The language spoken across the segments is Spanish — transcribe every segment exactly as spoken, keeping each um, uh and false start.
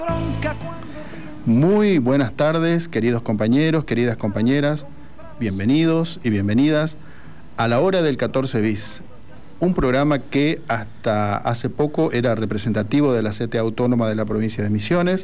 Muy buenas tardes, queridos compañeros, queridas compañeras, bienvenidos y bienvenidas a La Hora del catorce bis, un programa que hasta hace poco era representativo de la C T A Autónoma de la provincia de Misiones.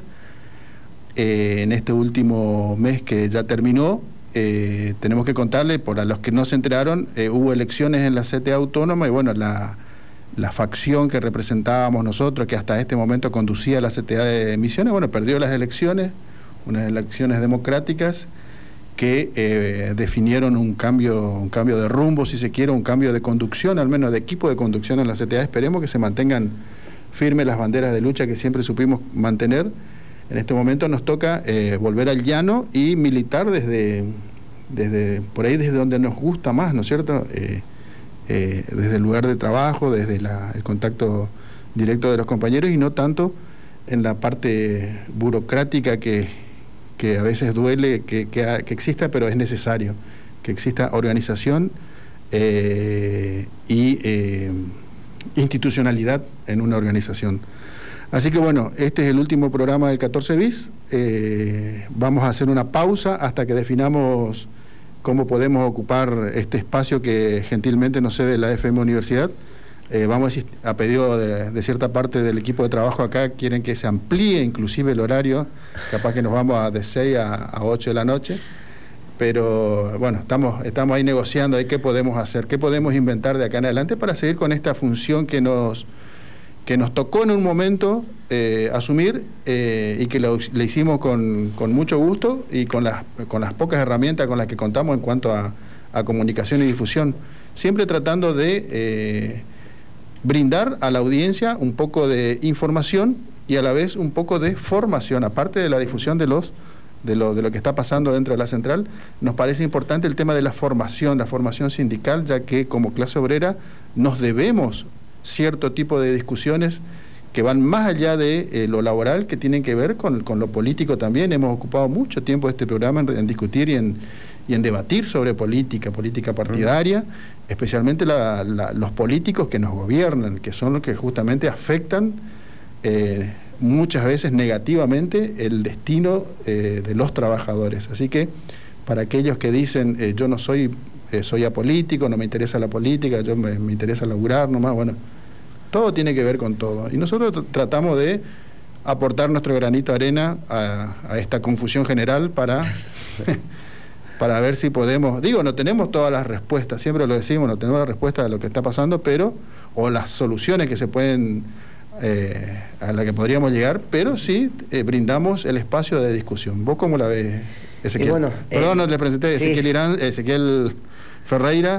Eh, en este último mes que ya terminó, eh, tenemos que contarle, por a los que no se enteraron, eh, hubo elecciones en la C T A Autónoma y bueno, la, la facción que representábamos nosotros, que hasta este momento conducía la C T A de Misiones, bueno, perdió las elecciones, unas elecciones democráticas que eh, definieron un cambio, un cambio de rumbo, si se quiere, un cambio de conducción, al menos de equipo de conducción en la C T A. Esperemos que se mantengan firmes las banderas de lucha que siempre supimos mantener. En este momento nos toca eh, volver al llano y militar desde, desde por ahí, desde donde nos gusta más, ¿no es cierto? Eh, eh, desde el lugar de trabajo, desde la, el contacto directo de los compañeros y no tanto en la parte burocrática que, que a veces duele que, que, que exista, pero es necesario que exista organización eh, y eh, institucionalidad en una organización. Así que bueno, este es el último programa del catorce bis. Eh, vamos a hacer una pausa hasta que definamos cómo podemos ocupar este espacio que gentilmente nos cede la F M Universidad. Eh, vamos a, a pedido de, de cierta parte del equipo de trabajo acá, quieren que se amplíe inclusive el horario, capaz que nos vamos a de seis a ocho de la noche. Pero bueno, estamos, estamos ahí negociando ahí qué podemos hacer, qué podemos inventar de acá en adelante para seguir con esta función que nos... que nos tocó en un momento eh, asumir eh, y que lo, le hicimos con, con mucho gusto y con las, con las pocas herramientas con las que contamos en cuanto a, a comunicación y difusión, siempre tratando de eh, brindar a la audiencia un poco de información y a la vez un poco de formación, aparte de la difusión de, los, de, lo, de lo que está pasando dentro de la central. Nos parece importante el tema de la formación, la formación sindical, ya que como clase obrera nos debemos cierto tipo de discusiones que van más allá de eh, lo laboral, que tienen que ver con, con lo político también. Hemos ocupado mucho tiempo este programa en, en discutir y en, y en debatir sobre política, política partidaria, uh-huh. especialmente la, la, los políticos que nos gobiernan, que son los que justamente afectan eh, muchas veces negativamente el destino eh, de los trabajadores. Así que para aquellos que dicen eh, yo no soy, eh, soy apolítico, no me interesa la política, yo me, me interesa laburar nomás, bueno, todo tiene que ver con todo. Y nosotros tr- tratamos de aportar nuestro granito de arena a, a esta confusión general para, para ver si podemos, digo, no tenemos todas las respuestas, siempre lo decimos, no tenemos la respuesta de lo que está pasando, pero, o las soluciones que se pueden, eh, a las que podríamos llegar, pero sí eh, brindamos el espacio de discusión. ¿Vos cómo la ves, Ezequiel? Y bueno, Perdón, eh, no le presenté, Ezequiel sí. Irán, Ezequiel Ferreira.